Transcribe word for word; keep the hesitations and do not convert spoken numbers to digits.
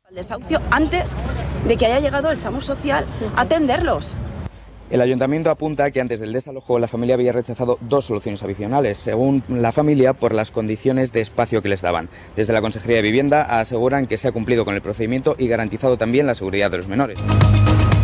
El desahucio antes de que haya llegado el SAMUR social a atenderlos. El ayuntamiento apunta que antes del desalojo la familia había rechazado dos soluciones adicionales, según la familia, por las condiciones de espacio que les daban. Desde la Consejería de Vivienda aseguran que se ha cumplido con el procedimiento y garantizado también la seguridad de los menores.